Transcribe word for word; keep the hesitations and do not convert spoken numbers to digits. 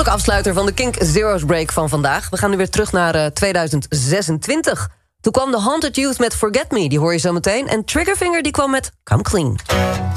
afsluiter van de Kink Zero's Break van vandaag. We gaan nu weer terug naar uh, tweeduizend zesentwintig. Toen kwam The Haunted Youth met Forget Me, die hoor je zo meteen. En Triggerfinger die kwam met Come Clean.